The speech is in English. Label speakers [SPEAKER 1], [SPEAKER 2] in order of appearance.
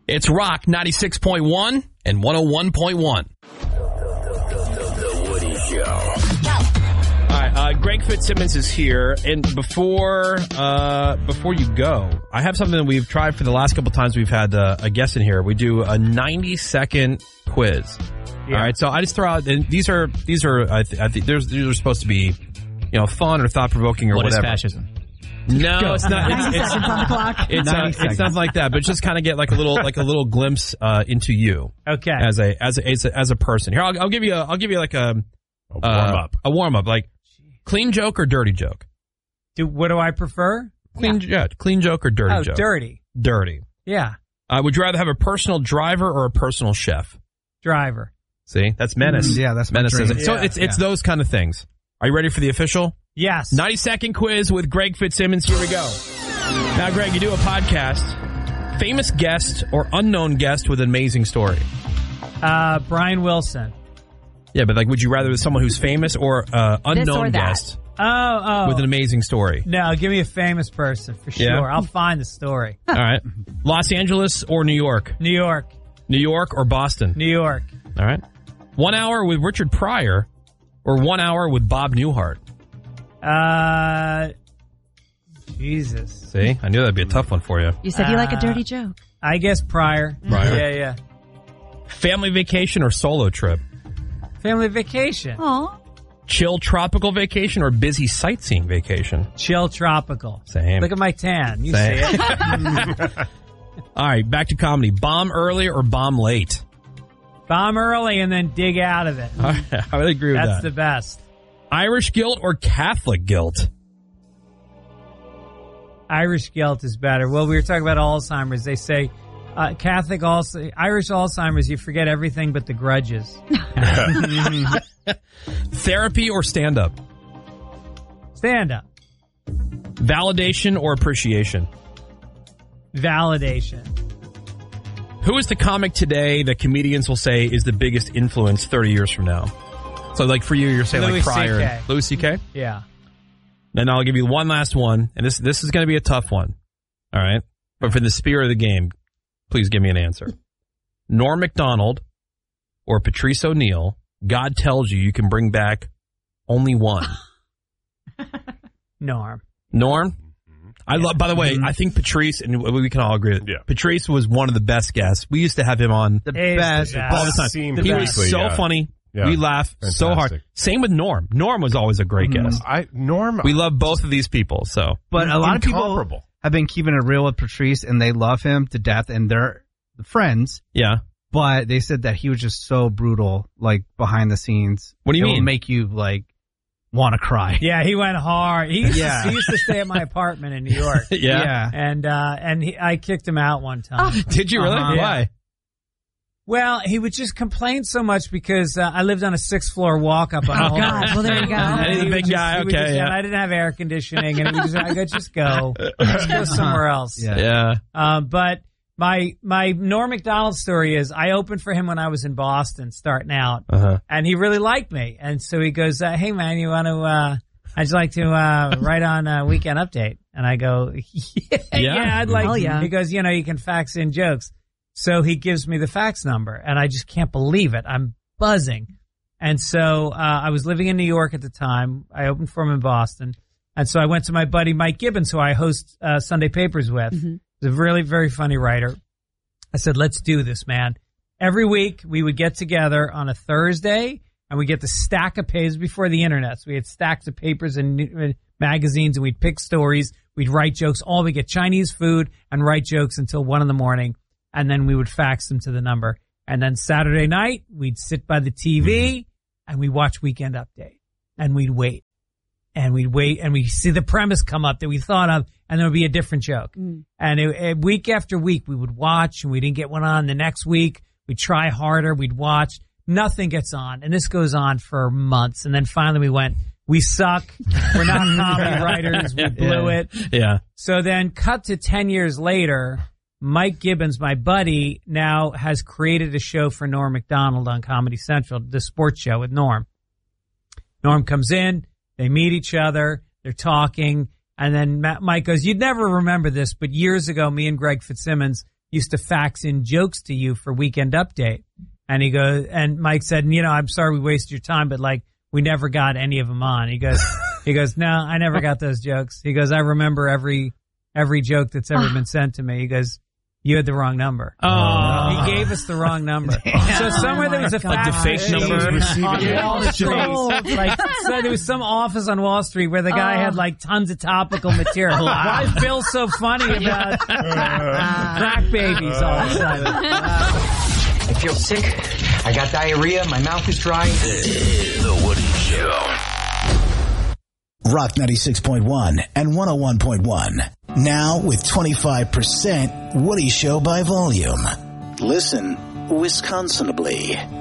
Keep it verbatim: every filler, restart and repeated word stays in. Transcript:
[SPEAKER 1] It's Rock ninety-six point one and one oh one point one.
[SPEAKER 2] The Woody Show.
[SPEAKER 1] All right, uh, Greg Fitzsimmons is here, and before uh, before you go, I have something that we've tried for the last couple times we've had uh, a guest in here. We do a ninety second quiz. Yeah. All right, so I just throw out, and these are these are I, th- I think there's these are supposed to be, you know, fun or thought provoking or
[SPEAKER 3] what
[SPEAKER 1] whatever.
[SPEAKER 3] What is fascism?
[SPEAKER 1] No, it's not. It's, it's,
[SPEAKER 4] seconds on the clock.
[SPEAKER 1] It's, uh, it's not like that, but just kind of get like a little like a little glimpse uh, into you.
[SPEAKER 5] Okay.
[SPEAKER 1] As a as a as a, as a person. Here, I'll, I'll give you a, I'll give you like a,
[SPEAKER 6] a warm up.
[SPEAKER 1] Uh, a warm up, like clean joke or dirty joke.
[SPEAKER 5] Do what do I prefer?
[SPEAKER 1] Clean, yeah, clean joke or dirty
[SPEAKER 5] oh,
[SPEAKER 1] joke.
[SPEAKER 5] dirty.
[SPEAKER 1] Dirty.
[SPEAKER 5] Yeah.
[SPEAKER 1] Uh, would you rather have a personal driver or a personal chef?
[SPEAKER 5] Driver.
[SPEAKER 1] See, that's Menace.
[SPEAKER 4] Mm, yeah, that's my
[SPEAKER 1] Menace.
[SPEAKER 4] dream.
[SPEAKER 1] Says it. So
[SPEAKER 5] Yeah,
[SPEAKER 1] it's it's
[SPEAKER 4] yeah.
[SPEAKER 1] those kind of things. Are you ready for the official?
[SPEAKER 5] Yes.
[SPEAKER 1] ninety second quiz with Greg Fitzsimmons. Here we go. Now, Greg, you do a podcast. Famous guest or unknown guest with an amazing story.
[SPEAKER 5] Uh, Brian Wilson.
[SPEAKER 1] Yeah, but like, would you rather with someone who's famous or uh, unknown
[SPEAKER 4] or that.
[SPEAKER 1] guest
[SPEAKER 5] Oh, oh.
[SPEAKER 1] with an amazing story?
[SPEAKER 5] No, give me a famous person for sure.
[SPEAKER 1] Yeah?
[SPEAKER 5] I'll find the story.
[SPEAKER 1] All right. Los Angeles or New York?
[SPEAKER 5] New York.
[SPEAKER 1] New York or Boston?
[SPEAKER 5] New York.
[SPEAKER 1] All right. One hour with Richard Pryor or one hour with Bob Newhart?
[SPEAKER 5] Uh, Jesus.
[SPEAKER 1] See, I knew that'd be a tough one for you.
[SPEAKER 4] You said you like a
[SPEAKER 5] Uh,
[SPEAKER 4] dirty joke.
[SPEAKER 5] I guess Pryor.
[SPEAKER 1] Pryor.
[SPEAKER 5] Yeah, yeah.
[SPEAKER 1] Family vacation or solo trip?
[SPEAKER 5] Family vacation.
[SPEAKER 4] Aw.
[SPEAKER 1] Chill tropical vacation or busy sightseeing vacation?
[SPEAKER 5] Chill tropical.
[SPEAKER 1] Same.
[SPEAKER 5] Look at my tan. You
[SPEAKER 1] Same.
[SPEAKER 5] see it.
[SPEAKER 1] All right, back to comedy. Bomb early or bomb late?
[SPEAKER 5] Bomb early and then dig out of it.
[SPEAKER 1] All right, I would agree with
[SPEAKER 5] That's
[SPEAKER 1] that.
[SPEAKER 5] the best.
[SPEAKER 1] Irish guilt or Catholic guilt?
[SPEAKER 5] Irish guilt is better. Well, we were talking about Alzheimer's. They say uh, Catholic also Irish Alzheimer's. You forget everything but the grudges.
[SPEAKER 1] Therapy or stand-up?
[SPEAKER 5] Stand up.
[SPEAKER 1] Validation or appreciation?
[SPEAKER 5] Validation.
[SPEAKER 1] Who is the comic today that comedians will say is the biggest influence thirty years from now? So, like for you, you're saying
[SPEAKER 5] Louis
[SPEAKER 1] like Pryor.
[SPEAKER 5] C K.
[SPEAKER 1] Louis C K?
[SPEAKER 5] Yeah.
[SPEAKER 1] Then I'll give you one last one, and this this is going to be a tough one. All right? But for the spirit of the game, please give me an answer. Norm Macdonald or Patrice O'Neill, God tells you you can bring back only one.
[SPEAKER 5] Norm.
[SPEAKER 1] Norm? I love, by the way, I think Patrice, and we can all agree, that
[SPEAKER 6] Yeah.
[SPEAKER 1] Patrice was one of the best guests. We used to have him on
[SPEAKER 4] The
[SPEAKER 5] He's
[SPEAKER 4] best.
[SPEAKER 5] the best.
[SPEAKER 1] all the time.
[SPEAKER 6] Seemed
[SPEAKER 1] He was
[SPEAKER 6] basically,
[SPEAKER 1] so
[SPEAKER 6] yeah.
[SPEAKER 1] funny.
[SPEAKER 6] Yeah.
[SPEAKER 1] We laugh so hard.
[SPEAKER 6] Fantastic.
[SPEAKER 1] Same with Norm. Norm was always a great guest.
[SPEAKER 6] I Norm.
[SPEAKER 1] We love both of these people, so.
[SPEAKER 4] But a lot of people
[SPEAKER 6] Incomparable.
[SPEAKER 4] have been keeping it real with Patrice, and they love him to death, and they're friends.
[SPEAKER 1] Yeah.
[SPEAKER 4] But they said that he was just so brutal, like behind the scenes.
[SPEAKER 1] What do you
[SPEAKER 4] it
[SPEAKER 1] mean?
[SPEAKER 4] Will make you like want to cry.
[SPEAKER 5] Yeah, he went hard. He used,
[SPEAKER 4] Yeah.
[SPEAKER 5] to, he used to stay at my apartment in New York.
[SPEAKER 1] Yeah.
[SPEAKER 4] Yeah.
[SPEAKER 5] And uh, and he, I kicked him out one time.
[SPEAKER 1] Did you really?
[SPEAKER 4] Uh-huh.
[SPEAKER 1] Why?
[SPEAKER 5] Well, he would just complain so much because uh, I lived on a sixth floor walk up on
[SPEAKER 4] Oh,
[SPEAKER 5] the whole-
[SPEAKER 4] God. Well, there you go.
[SPEAKER 5] And
[SPEAKER 1] He's a
[SPEAKER 5] he would
[SPEAKER 1] big
[SPEAKER 5] just-
[SPEAKER 1] guy.
[SPEAKER 5] he would
[SPEAKER 1] Okay,
[SPEAKER 5] just-
[SPEAKER 1] yeah.
[SPEAKER 5] and I didn't have air conditioning, and he was just, I go, just go, just go somewhere else.
[SPEAKER 4] Yeah.
[SPEAKER 1] Yeah.
[SPEAKER 5] Um, but my my Norm Macdonald story is I opened for him when I was in Boston, starting out,
[SPEAKER 1] Uh-huh.
[SPEAKER 5] and he really liked me. And so he goes, uh, "Hey man, you want to? Uh, I'd like to uh, write on a Weekend Update." And I go, "Yeah, yeah, I'd like."
[SPEAKER 4] Hell yeah.
[SPEAKER 5] He goes, "You know, you can fax in jokes." So he gives me the fax number, and I just can't believe it. I'm buzzing. And so uh, I was living in New York at the time. I opened for him in Boston. And so I went to my buddy Mike Gibbons, who I host uh, Sunday Papers with.
[SPEAKER 4] Mm-hmm.
[SPEAKER 5] He's a really, very funny writer. I said, let's do this, man. Every week we would get together on a Thursday, and we get the stack of papers before the internet. So we had stacks of papers and uh, magazines, and we'd pick stories. We'd write jokes. All we get Chinese food and write jokes until one in the morning. And then we would fax them to the number. And then Saturday night, we'd sit by the T V and we'd watch Weekend Update. And we'd wait. And we'd wait and we'd see the premise come up that we thought of, and there would be a different joke.
[SPEAKER 4] Mm.
[SPEAKER 5] And it, it, week after week, we would watch, and we didn't get one on. The next week, we'd try harder. We'd watch. Nothing gets on. And this goes on for months. And then finally we went, we suck. We're not comedy writers. We blew
[SPEAKER 1] yeah.
[SPEAKER 5] it.
[SPEAKER 1] Yeah.
[SPEAKER 5] So then cut to ten years later, Mike Gibbons, my buddy, now has created a show for Norm Macdonald on Comedy Central, the sports show with Norm. Norm comes in, they meet each other, they're talking, and then Matt, Mike goes, you'd never remember this, but years ago, me and Greg Fitzsimmons used to fax in jokes to you for Weekend Update. And he goes, and Mike said, you know, I'm sorry we wasted your time, but like, we never got any of them on. He goes, he goes, no, I never got those jokes. He goes, I remember every, every joke that's ever been sent to me. He goes, you had the wrong number.
[SPEAKER 1] Oh.
[SPEAKER 5] He gave us the wrong number. So somewhere there was a fax
[SPEAKER 1] Like the fake
[SPEAKER 5] machine
[SPEAKER 1] number.
[SPEAKER 5] on Wall Street. Like, so there was some office on Wall Street where the guy had like tons of topical material. Why is Bill so funny about crack babies all of a sudden?
[SPEAKER 3] I feel sick. I got diarrhea. My mouth is dry.
[SPEAKER 2] The Woody Show.
[SPEAKER 7] Rock ninety-six point one and one oh one point one. Now with twenty-five percent Woody Show by volume. Listen Wisconsinably.